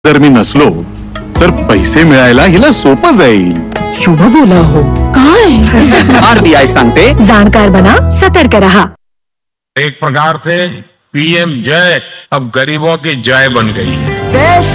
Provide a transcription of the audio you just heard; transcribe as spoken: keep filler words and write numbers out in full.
जर मी नसलो तर पैसे मिळायला हिला सोपं जाईल. शुभ बोला हो. काय आरबीआय सांगते, जाणकार बना, सतर्क रहा. एक प्रकार से पीएम जय अब गरीबों की जय बन गई है.